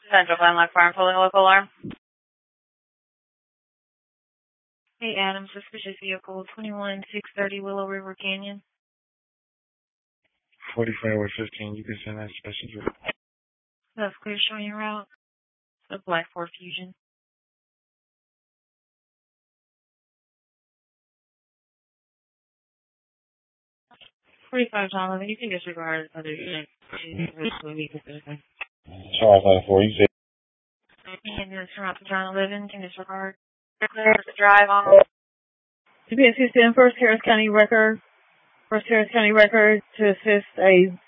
Central Glen Lock Farm, pulling local alarm. Hey, Adam, suspicious vehicle, 21630 Willow River Canyon. 45 or 15, you can send that special. That's clear, showing your route. The Black Ford Fusion. $45, you can disregard other units. Charles 94, you said. You can disregard to John 11, you can disregard. Clear to drive on. GPS system, First Harris County Record to assist a